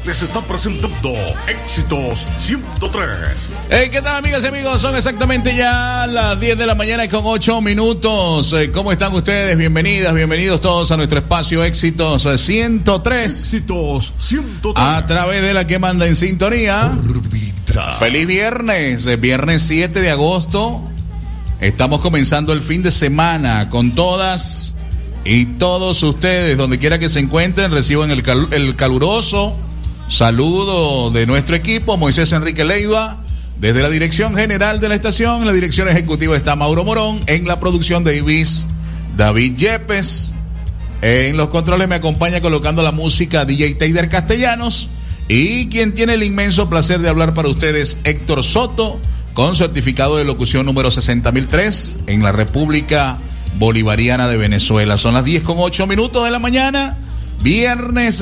les está presentando Éxitos 103. ¿Qué tal, amigas y amigos? Son exactamente ya las 10 de la mañana y con 8 minutos. ¿Cómo están ustedes? Bienvenidas, bienvenidos todos a nuestro espacio Éxitos 103. Éxitos 103. A través de la que manda en sintonía. Orbita. Feliz viernes, viernes 7 de agosto. Estamos comenzando el fin de semana con todas y todos ustedes, donde quiera que se encuentren, reciban el caluroso saludo de nuestro equipo, Moisés Enrique Leiva, desde la dirección general de la estación. En la dirección ejecutiva está Mauro Morón, en la producción de David Yepes, en los controles me acompaña colocando la música DJ Teider Castellanos, y quien tiene el inmenso placer de hablar para ustedes, Héctor Soto, con certificado de locución número 60.003 en la República Bolivariana de Venezuela. Son las 10:08 de la mañana. Viernes.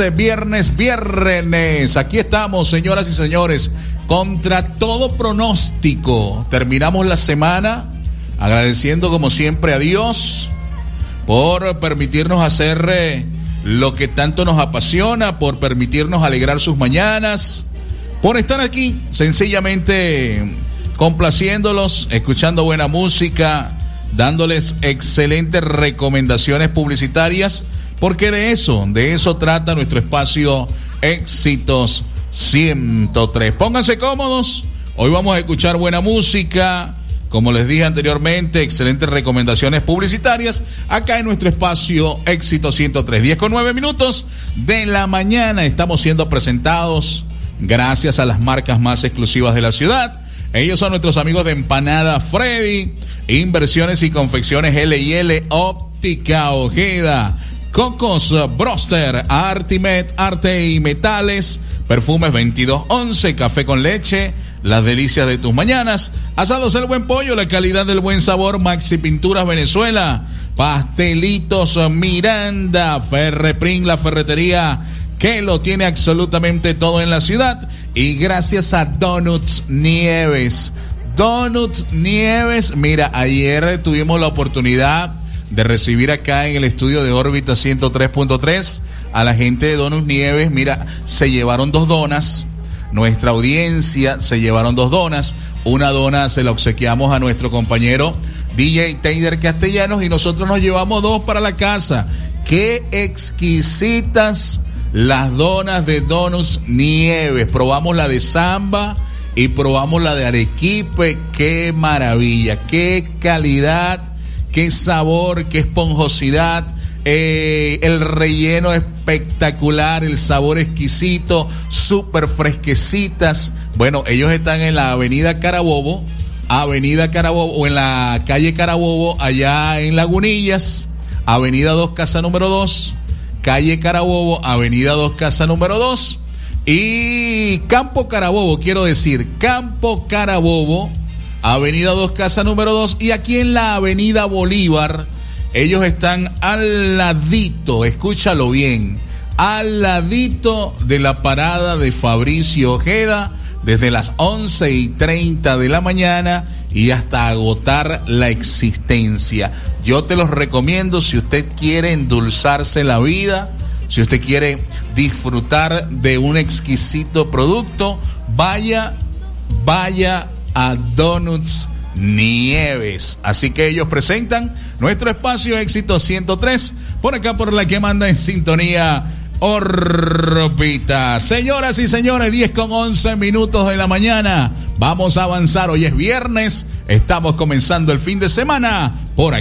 Aquí estamos, señoras y señores, contra todo pronóstico. Terminamos la semana agradeciendo como siempre a Dios por permitirnos hacer lo que tanto nos apasiona, por permitirnos alegrar sus mañanas, por estar aquí sencillamente complaciéndolos, escuchando buena música, dándoles excelentes recomendaciones publicitarias, porque de eso trata nuestro espacio Éxitos 103. Pónganse cómodos, hoy vamos a escuchar buena música, como les dije anteriormente, excelentes recomendaciones publicitarias, acá en nuestro espacio Éxitos 103. 10:09 de la mañana, estamos siendo presentados gracias a las marcas más exclusivas de la ciudad. Ellos son nuestros amigos de Empanada Freddy, Inversiones y Confecciones L&L, Óptica Ojeda, Cocos Broster, Artimet, Arte y Metales, Perfumes 2211, Café con Leche, las delicias de tus mañanas, Asados El Buen Pollo, la calidad del buen sabor, Maxi Pinturas Venezuela, Pastelitos Miranda, Ferreprin, la ferretería que lo tiene absolutamente todo en la ciudad, y gracias a Donuts Nieves. Donuts Nieves, mira, ayer tuvimos la oportunidad de recibir acá en el estudio de Órbita 103.3 a la gente de Donuts Nieves. Mira, se llevaron 2 donas, nuestra audiencia se llevaron 2 donas, una dona se la obsequiamos a nuestro compañero DJ Teider Castellanos y nosotros nos llevamos 2 para la casa. Qué exquisitas las donas de Donuts Nieves. Probamos la de Zamba y probamos la de Arequipe. Qué maravilla, qué calidad, qué sabor, qué esponjosidad, el relleno espectacular, el sabor exquisito, súper fresquecitas. Bueno, ellos están en la Avenida Carabobo o en la calle Carabobo, allá en Lagunillas, Avenida 2, casa número 2, calle Carabobo, Avenida 2, casa número 2, y Campo Carabobo, Campo Carabobo, Avenida 2, casa número 2, y aquí en la Avenida Bolívar, ellos están al ladito, escúchalo bien, al ladito de la parada de Fabricio Ojeda, desde las 11:30 de la mañana y hasta agotar la existencia. Yo te los recomiendo si usted quiere endulzarse la vida, si usted quiere disfrutar de un exquisito producto, vaya a Donuts Nieves. Así que ellos presentan nuestro espacio Éxito 103, por acá por la que manda en sintonía Órbita. Señoras y señores, 10:11 de la mañana. Vamos a avanzar. Hoy es viernes. Estamos comenzando el fin de semana por aquí.